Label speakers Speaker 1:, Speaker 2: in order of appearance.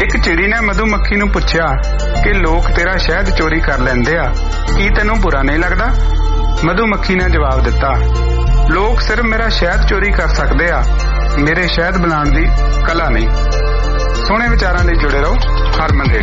Speaker 1: ਇੱਕ ਚਿੜੀ ਨੇ ਮਧੂਮੱਖੀ ਨੂੰ ਪੁੱਛਿਆ ਕਿ ਲੋਕ ਤੇਰਾ ਸ਼ਹਿਦ ਚੋਰੀ ਕਰ ਲੈਂਦੇ ਆ, ਕੀ ਤੈਨੂੰ ਬੁਰਾ ਨਹੀਂ ਲੱਗਦਾ? ਮਧੂਮੱਖੀ ਨੇ ਜਵਾਬ ਦਿੱਤਾ, ਲੋਕ ਸਿਰਫ ਮੇਰਾ ਸ਼ਹਿਦ ਚੋਰੀ ਕਰ ਸਕਦੇ ਆ, ਮੇਰੇ ਸ਼ਹਿਦ ਬਣਾਉਣ ਦੀ ਕਲਾ ਨਹੀਂ। ਸੋਹਣੇ ਵਿਚਾਰਾਂ ਲਈ ਜੁੜੇ ਰਹੋ ਹਰਮਨ ਰੇਡੀਓ।